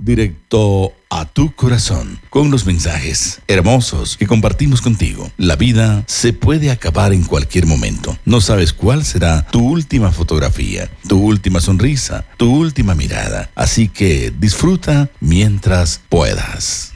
directo a tu corazón, con los mensajes hermosos que compartimos contigo. La vida se puede acabar en cualquier momento. No sabes cuál será tu última fotografía, tu última sonrisa, tu última mirada. Así que disfruta mientras puedas.